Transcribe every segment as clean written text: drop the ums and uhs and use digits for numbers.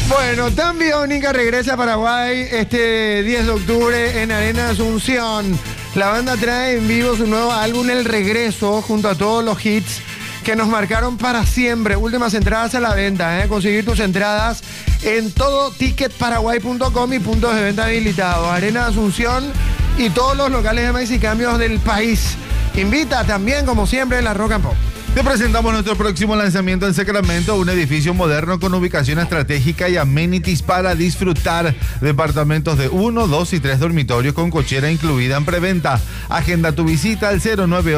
Bueno, Tan Biónica regresa a Paraguay este 10 de octubre en Arena Asunción. La banda trae en vivo su nuevo álbum El Regreso, junto a todos los hits que nos marcaron para siempre. Últimas entradas a la venta, Conseguir tus entradas en todo ticketparaguay.com y puntos de venta habilitados. Arena Asunción y todos los locales de Maíz y Cambios del país. Invita también, como siempre, la Rock and Pop. Te presentamos nuestro próximo lanzamiento en Sacramento, un edificio moderno con ubicación estratégica y amenities para disfrutar. Departamentos de 1, 2 y 3 dormitorios con cochera incluida en preventa. Agenda tu visita al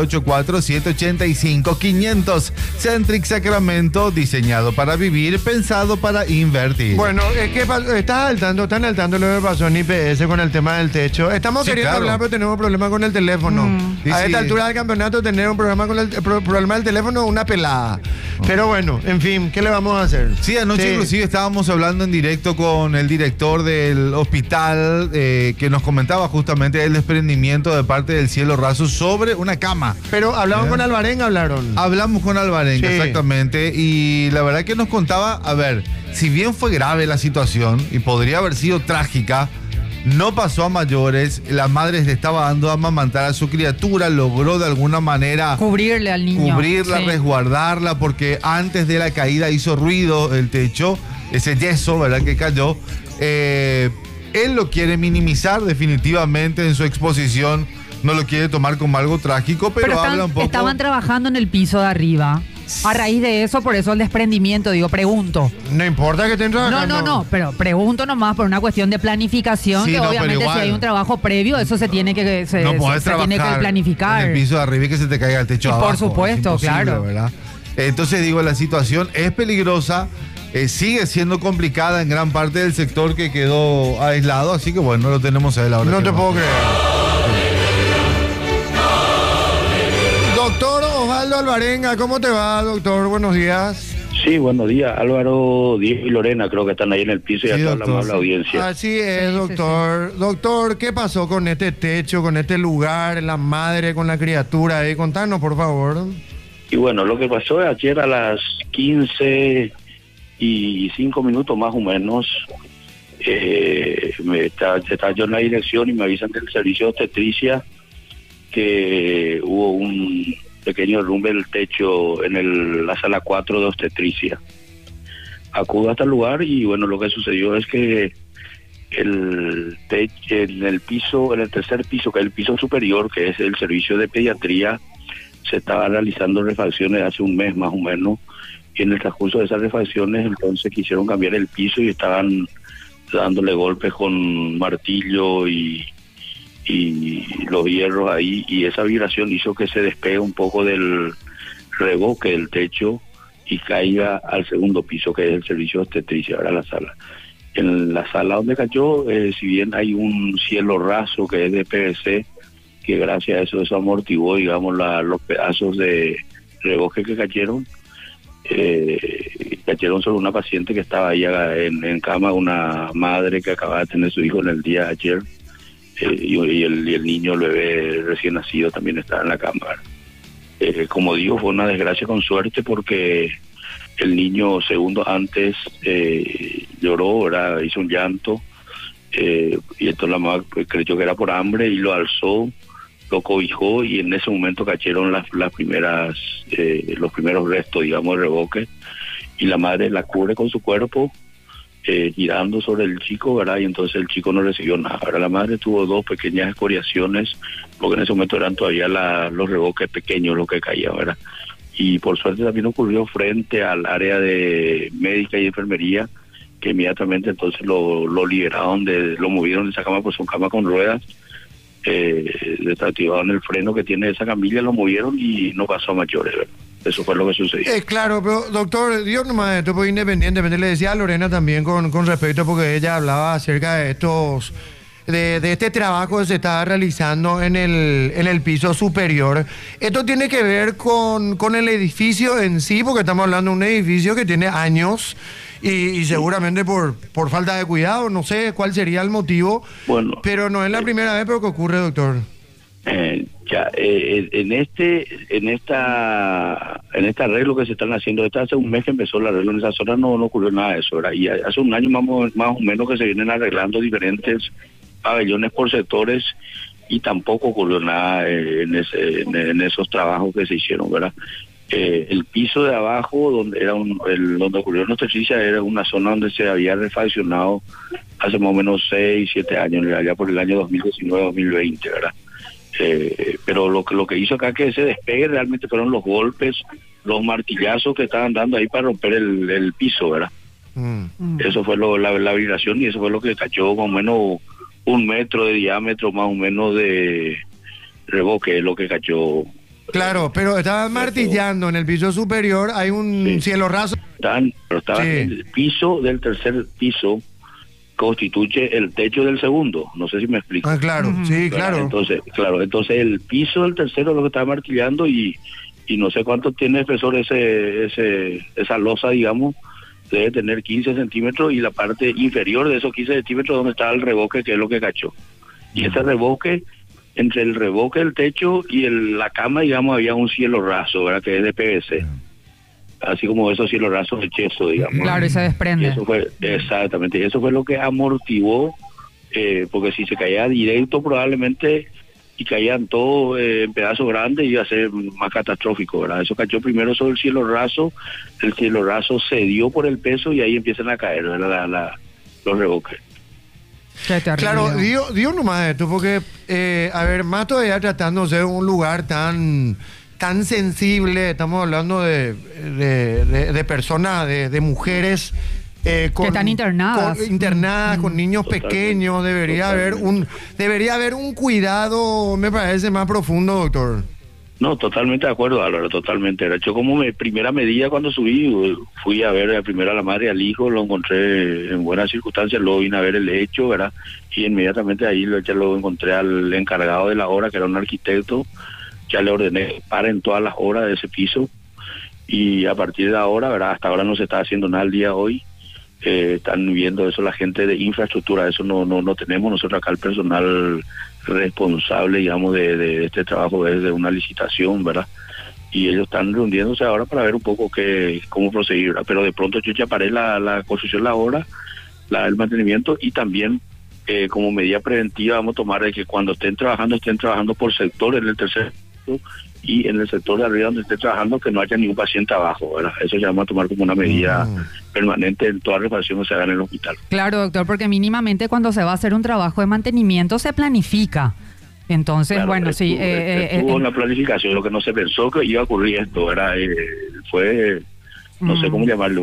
0984-785-500. Centric Sacramento, diseñado para vivir, pensado para invertir. Bueno, están al tanto lo que pasó en IPS con el tema del techo. Estamos queriendo hablar, pero tenemos problemas con el teléfono. A esta altura del campeonato, tener un problema con el problema del teléfono, una pelada. Pero bueno, en fin, ¿qué le vamos a hacer? Sí, anoche inclusive estábamos hablando en directo con el director del hospital que nos comentaba justamente el desprendimiento de parte del cielo raso sobre una cama. Pero hablamos con Alvarenga, Hablamos con Alvarenga, exactamente. Y la verdad que nos contaba, a ver, si bien fue grave la situación y podría haber sido trágica, no pasó a mayores. La madre le estaba dando a amamantar a su criatura, logró de alguna manera cubrirle al niño, cubrirla, resguardarla, porque antes de la caída hizo ruido el techo, ese yeso, ¿verdad?, que cayó. Él lo quiere minimizar definitivamente en su exposición, no lo quiere tomar como algo trágico, pero habla un poco. Estaban trabajando en el piso de arriba. A raíz de eso, por eso el desprendimiento, pregunto. No importa que estén trabajando. No, pero pregunto nomás por una cuestión de planificación, que obviamente si hay un trabajo previo, eso se tiene que tiene que planificar. En el piso de arriba y que se te caiga el techo abajo. Por supuesto, claro. ¿Verdad? Entonces la situación es peligrosa, sigue siendo complicada en gran parte del sector que quedó aislado, así que bueno, lo tenemos a él ahora. No te puedo creer. Doctor Osvaldo Alvarenga, ¿cómo te va, doctor? Buenos días. Sí, buenos días. Álvaro, Diego y Lorena creo que están ahí en el piso y ya hablamos a la audiencia. Así es, doctor. Sí. Doctor, ¿qué pasó con este techo, con este lugar, la madre con la criatura ahí? Contanos, por favor. Y bueno, lo que pasó ayer a las 15:05 más o menos, estaba yo en la dirección y me avisan del servicio de obstetricia que hubo un pequeño derrumbe del techo en la sala 4 de obstetricia. Acudo hasta el lugar y bueno, lo que sucedió es que el techo, en el tercer piso, que es el piso superior, que es el servicio de pediatría, se estaban realizando refacciones hace un mes más o menos, y en el transcurso de esas refacciones entonces quisieron cambiar el piso y estaban dándole golpes con martillo y los hierros ahí, y esa vibración hizo que se despegue un poco del revoque del techo y caiga al segundo piso, que es el servicio de obstetricia, ahora la sala. En la sala donde cayó, si bien hay un cielo raso que es de PVC, que gracias a eso amortiguó, digamos, los pedazos de revoque que cayeron sobre una paciente que estaba ahí en cama, una madre que acababa de tener su hijo en el día de ayer. Y el niño, el bebé recién nacido, también estaba en la cámara. Como digo, fue una desgracia con suerte, porque el niño segundos antes lloró, hizo un llanto, y entonces la mamá creyó que era por hambre y lo alzó, lo cobijó, y en ese momento cayeron los primeros restos, digamos, de revoque, y la madre la cubre con su cuerpo, girando sobre el chico, ¿verdad? Y entonces el chico no recibió nada. Ahora la madre tuvo 2 pequeñas escoriaciones, porque en ese momento eran todavía los revoques pequeños los que caían, ¿verdad? Y por suerte también ocurrió frente al área de médica y enfermería, que inmediatamente entonces lo liberaron, lo movieron de esa cama, pues son camas con ruedas, desactivaron el freno que tiene esa camilla, lo movieron y no pasó a mayores, ¿verdad? Eso fue lo que sucedió. Claro, pero doctor, Dios nomás, esto fue independientemente, le decía a Lorena también con respecto, porque ella hablaba acerca de de este trabajo que se estaba realizando en el piso superior. Esto tiene que ver con el edificio en sí, porque estamos hablando de un edificio que tiene años y seguramente por falta de cuidado, no sé cuál sería el motivo, bueno, pero no es la primera vez que ocurre, doctor. Ya, en este arreglo que se están haciendo, hace un mes que empezó el arreglo en esa zona, no ocurrió nada de eso, ¿verdad? Y hace un año más o menos que se vienen arreglando diferentes pabellones por sectores y tampoco ocurrió nada en esos trabajos que se hicieron, ¿verdad? El piso de abajo, donde ocurrió nuestra noticia, era una zona donde se había refaccionado hace más o menos 6, 7 años, allá por el año 2019-2020, ¿verdad? Pero lo que hizo acá que ese despegue realmente fueron los golpes, los martillazos que estaban dando ahí para romper el piso, ¿verdad? Eso fue la vibración y eso fue lo que cayó más o menos 1 metro de diámetro, más o menos de revoque, lo que cayó. Claro, pero estaban martillando en el piso superior, hay un cielo raso. Estaba en el piso del tercer piso, constituye el techo del segundo, no sé si me explico. Claro, sí, claro. Entonces el piso del tercero es lo que estaba martillando y no sé cuánto tiene espesor esa losa, digamos, debe tener 15 centímetros y la parte inferior de esos 15 centímetros donde estaba el revoque, que es lo que cachó. Y ese revoque, entre el revoque del techo y la cama, digamos, había un cielo raso, ¿verdad? Que es de PVC. Así como esos cielos rasos de yeso, digamos. Claro, y se desprende. Y eso fue, exactamente, eso fue lo que amortiguó, porque si se caía directo probablemente y caían todos en pedazos grandes iba a ser más catastrófico, ¿verdad? Eso cayó primero sobre el cielo raso cedió por el peso y ahí empiezan a caer, ¿verdad? Los revoques. Claro, digo nomás esto, porque, más todavía tratándose de un lugar tan sensible, estamos hablando de personas, de mujeres que están internadas. Con niños pequeños, debería haber un cuidado, me parece, más profundo, doctor. No, totalmente de acuerdo, Álvaro, totalmente. Yo como primera medida cuando subí, fui a ver primero a la madre y al hijo, lo encontré en buenas circunstancias, luego vine a ver el hecho, ¿verdad? Y inmediatamente ahí lo encontré al encargado de la obra, que era un arquitecto, ya le ordené que paren todas las obras de ese piso y a partir de ahora, ¿verdad? Hasta ahora no se está haciendo nada el día de hoy. Están viendo eso la gente de infraestructura, eso no tenemos nosotros acá el personal responsable, digamos, de este trabajo desde una licitación, ¿verdad? Y ellos están reuniéndose ahora para ver un poco cómo proseguir, ¿verdad? Pero de pronto yo ya paré la construcción, la obra, el mantenimiento y también como medida preventiva vamos a tomar de que cuando estén trabajando por sector en el tercer y en el sector de arriba donde esté trabajando que no haya ningún paciente abajo, ¿verdad? Eso ya vamos a tomar como una medida permanente en toda reparación que se haga en el hospital. Claro, doctor, porque mínimamente cuando se va a hacer un trabajo de mantenimiento se planifica. Entonces, claro, bueno, sí. Hubo una planificación, lo que no se pensó que iba a ocurrir esto, ¿verdad? Fue, no sé cómo llamarle,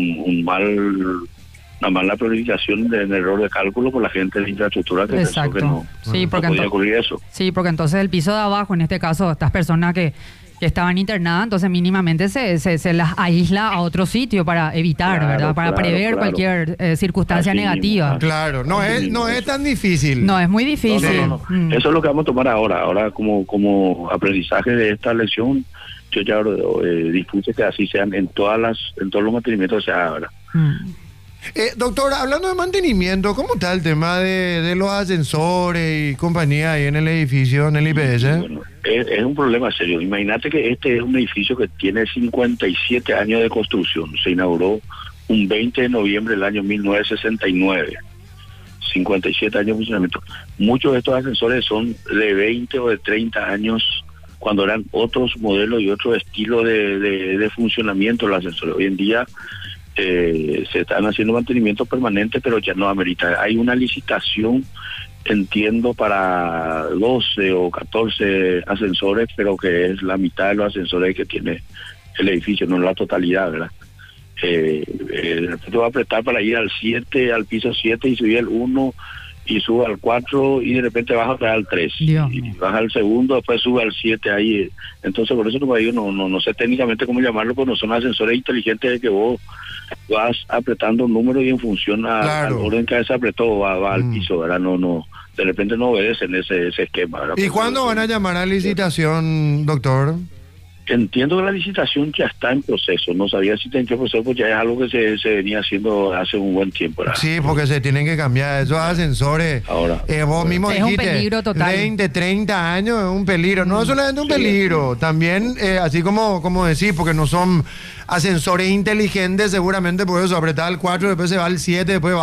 una mala planificación de error de cálculo por la gente de infraestructura que pensó que no podía ocurrir eso. Sí, porque entonces el piso de abajo, en este caso, estas personas que estaban internadas, entonces mínimamente se las aísla a otro sitio para evitar, ¿verdad? Para prever cualquier circunstancia negativa. Claro, no es tan difícil. No, es muy difícil. No. Eso es lo que vamos a tomar ahora. Ahora como aprendizaje de esta lección, yo ya dispuse que así sean en todos los mantenimientos que se haga, ¿verdad? Doctor, hablando de mantenimiento, ¿cómo está el tema de los ascensores y compañía ahí en el edificio, en el IPS? Bueno, es un problema serio. Imagínate que este es un edificio que tiene 57 años de construcción. Se inauguró un 20 de noviembre del año 1969. 57 años de funcionamiento. Muchos de estos ascensores son de 20 o de 30 años cuando eran otros modelos y otro estilo de funcionamiento de los ascensores. Hoy en día se están haciendo mantenimiento permanente, pero ya no amerita. Hay una licitación, entiendo, para 12 o 14 ascensores, pero que es la mitad de los ascensores que tiene el edificio, no la totalidad, ¿verdad? De repente va a apretar para ir al piso 7 y subir el 1 y sube al 4 y de repente baja otra vez al 3 y baja al segundo, después sube al 7 ahí. Entonces por eso no sé técnicamente cómo llamarlo, pero no son ascensores inteligentes de que vos vas apretando un número y en función al orden que se apretó va al piso, ¿verdad? No, de repente no obedecen ese esquema, ¿verdad? ¿Y cuándo van a llamar a licitación, doctor? Entiendo que la licitación ya está en proceso. No sabía si está en proceso, pues ya es algo que se venía haciendo hace un buen tiempo, ¿verdad? Sí, porque se tienen que cambiar esos ascensores. Ahora, vos mismo es un dijiste, peligro total. 20, 30 años es un peligro. No es solamente un peligro, también, así como decís, porque no son ascensores inteligentes, seguramente por eso apretar el 4, después se va al 7, después va